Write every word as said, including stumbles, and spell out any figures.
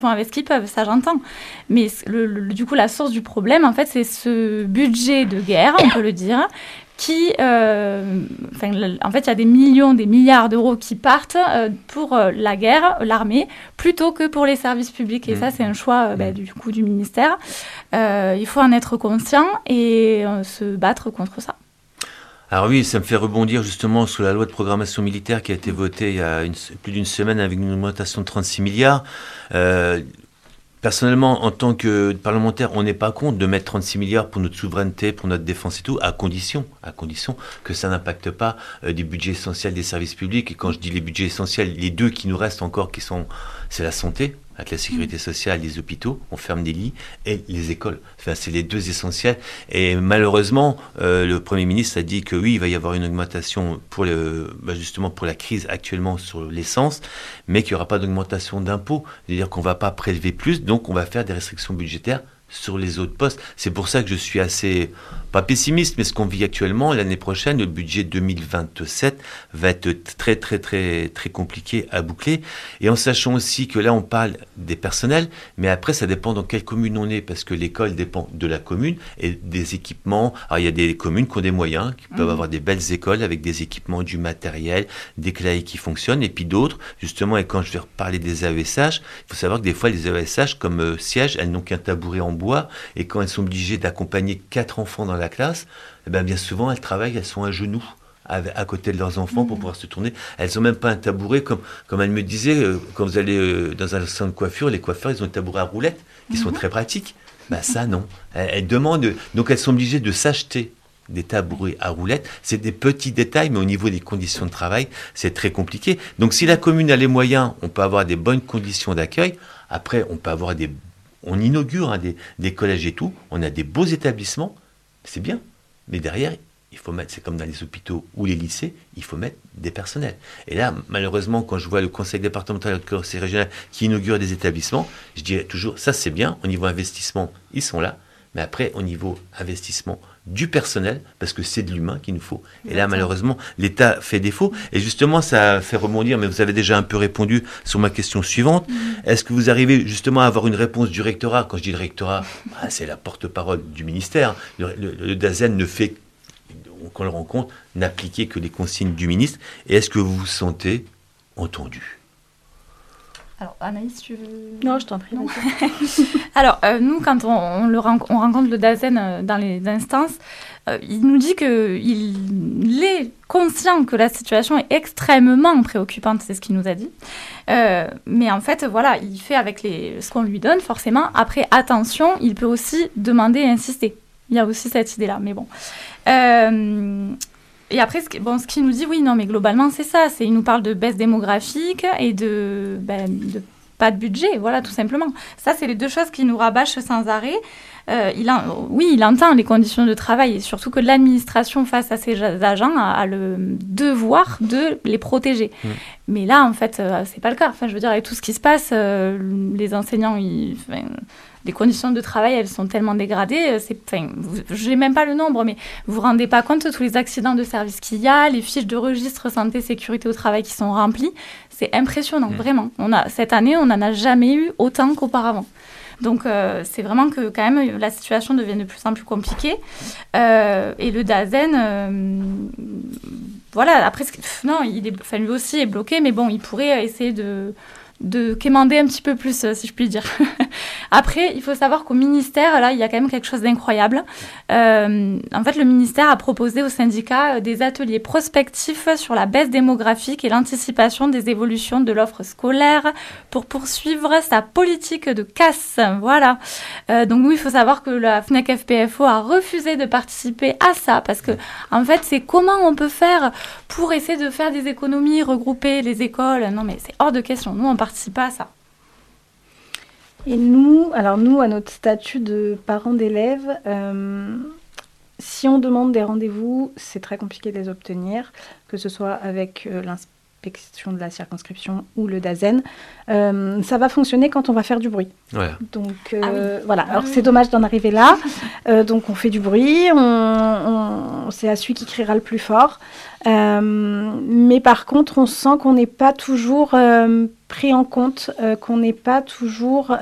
avec ce qu'ils peuvent, ça j'entends. Mais le, le, du coup, la source du problème, en fait, c'est ce budget de guerre, on peut le dire, qui, euh, enfin, en fait, il y a des millions, des milliards d'euros qui partent euh, pour euh, la guerre, l'armée, plutôt que pour les services publics. Et mmh. ça, c'est un choix euh, bah, du coup du ministère. Euh, il faut en être conscient et euh, se battre contre ça. Alors oui, ça me fait rebondir justement sur la loi de programmation militaire qui a été votée il y a une, plus d'une semaine avec une augmentation de trente-six milliards. Euh, personnellement, en tant que parlementaire, on n'est pas contre de mettre trente-six milliards pour notre souveraineté, pour notre défense et tout, à condition, à condition que ça n'impacte pas euh, des budgets essentiels des services publics. Et quand je dis les budgets essentiels, les deux qui nous restent encore, qui sont, c'est la santé, avec la sécurité sociale, les hôpitaux, on ferme des lits, et les écoles. Enfin, c'est les deux essentiels. Et malheureusement, euh, le Premier ministre a dit que oui, il va y avoir une augmentation pour le, bah justement pour la crise actuellement sur l'essence, mais qu'il n'y aura pas d'augmentation d'impôts. C'est-à-dire qu'on ne va pas prélever plus, donc on va faire des restrictions budgétaires sur les autres postes. C'est pour ça que je suis assez, pas pessimiste, mais ce qu'on vit actuellement, l'année prochaine, le budget deux mille vingt-sept va être très, très, très, très compliqué à boucler. Et en sachant aussi que là, on parle des personnels, mais après, ça dépend dans quelle commune on est, parce que l'école dépend de la commune et des équipements. Alors, il y a des communes qui ont des moyens, qui peuvent mmh. avoir des belles écoles avec des équipements, du matériel, des claviers qui fonctionnent, et puis d'autres, justement, et quand je vais reparler des A E S H, il faut savoir que des fois, les A E S H, comme euh, siège, elles n'ont qu'un tabouret en bois, et quand elles sont obligées d'accompagner quatre enfants dans la classe, eh bien, bien souvent elles travaillent, elles sont à genoux à, à côté de leurs enfants mmh. pour pouvoir se tourner. Elles n'ont même pas un tabouret, comme, comme elle me disait, euh, quand vous allez euh, dans un salon de coiffure, les coiffeurs, ils ont un tabouret à roulettes qui mmh. sont très pratiques. Ben, ça, non. Elles, elles demandent, donc elles sont obligées de s'acheter des tabourets à roulettes. C'est des petits détails, mais au niveau des conditions de travail, c'est très compliqué. Donc si la commune a les moyens, on peut avoir des bonnes conditions d'accueil. Après, on peut avoir des On inaugure hein, des, des collèges et tout, on a des beaux établissements, c'est bien. Mais derrière, il faut mettre, c'est comme dans les hôpitaux ou les lycées, il faut mettre des personnels. Et là, malheureusement, quand je vois le conseil départemental et le conseil régional qui inaugure des établissements, je dirais toujours, ça c'est bien, au niveau investissement, ils sont là. Mais après, au niveau investissement du personnel, parce que c'est de l'humain qu'il nous faut. Et là, malheureusement, l'État fait défaut. Et justement, ça fait rebondir, mais vous avez déjà un peu répondu sur ma question suivante. Mmh. Est-ce que vous arrivez justement à avoir une réponse du rectorat? Quand je dis le rectorat, bah, c'est la porte-parole du ministère. Le, le, le DAZEN ne fait, qu'on le rencontre, n'appliquer que les consignes du ministre. Et est-ce que vous vous sentez entendu? Alors, Anaïs, tu veux... Non, je t'en prie. Alors, euh, nous, quand on, on, le ren- on rencontre le DAZEN euh, dans les instances, euh, il nous dit qu'il est conscient que la situation est extrêmement préoccupante, c'est ce qu'il nous a dit. Euh, mais en fait, voilà, il fait avec les, ce qu'on lui donne, forcément. Après, attention, il peut aussi demander et insister. Il y a aussi cette idée-là, mais bon... Euh, Et après, ce, qui, bon, ce qu'il nous dit, oui, non, mais globalement, c'est ça. C'est, il nous parle de baisse démographique et de, ben, de pas de budget, voilà, tout simplement. Ça, c'est les deux choses qui nous rabâchent sans arrêt. Euh, il a, oui, il entend les conditions de travail et surtout que l'administration face à ces agents a, a le devoir de les protéger. Mmh. Mais là, en fait, euh, c'est pas le cas. Enfin, je veux dire, avec tout ce qui se passe, euh, les enseignants, ils... Enfin, les conditions de travail, elles sont tellement dégradées. C'est, enfin, je n'ai même pas le nombre, mais vous vous rendez pas compte de tous les accidents de service qu'il y a, les fiches de registre santé sécurité au travail qui sont remplies. C'est impressionnant, mmh. vraiment. On a, cette année, on n'en a jamais eu autant qu'auparavant. Donc, euh, c'est vraiment que quand même, la situation devient de plus en plus compliquée. Euh, et le DAZEN, euh, voilà, après, non, il est, enfin, lui aussi est bloqué, mais bon, il pourrait essayer de... de quémander un petit peu plus, si je puis dire. Après, il faut savoir qu'au ministère, là, il y a quand même quelque chose d'incroyable. Euh, en fait, le ministère a proposé aux syndicats des ateliers prospectifs sur la baisse démographique et l'anticipation des évolutions de l'offre scolaire pour poursuivre sa politique de casse. Voilà. Euh, donc, nous, il faut savoir que la FNEC F P F O a refusé de participer à ça parce que, en fait, c'est comment on peut faire pour essayer de faire des économies, regrouper les écoles. Non, mais c'est hors de question. Nous, on participe pas à ça. Et nous, alors nous, à notre statut de parents d'élèves, euh, si on demande des rendez-vous, c'est très compliqué de les obtenir, que ce soit avec euh, l'inspection de la circonscription ou le DAZEN, euh, ça va fonctionner quand on va faire du bruit. Voilà. Donc euh, Ah oui. voilà, alors Ah oui. c'est dommage d'en arriver là. Euh, donc on fait du bruit, on, on, c'est à celui qui criera le plus fort. Euh, mais par contre, on sent qu'on n'est pas toujours euh, pris en compte, euh, qu'on n'est pas toujours